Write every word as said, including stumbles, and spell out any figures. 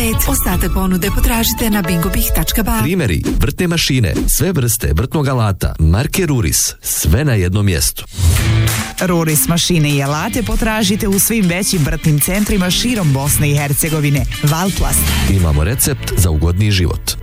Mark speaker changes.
Speaker 1: pet. Ostatak ponude potražite na bingobih tačka ba.
Speaker 2: Trimeri, vrtne mašine, sve vrste vrtnog alata, marke Ruris, sve na jednom mjestu.
Speaker 3: Ruris mašine i alate potražite u svim većim vrtnim centrima širom Bosne i Hercegovine. Valplast.
Speaker 2: Imamo recept za ugodniji život.